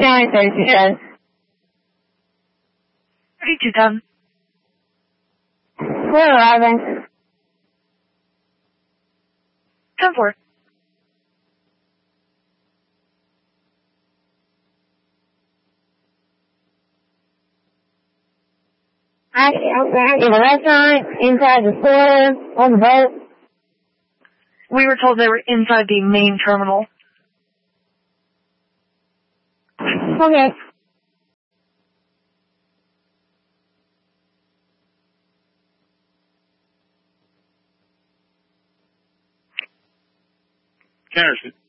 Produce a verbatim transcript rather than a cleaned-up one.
下一程许愿。 three two ten. four eleven. ten four. Actually, outside in the restaurant, inside the store, on the boat. We were told they were inside the main terminal. Okay. Harrison.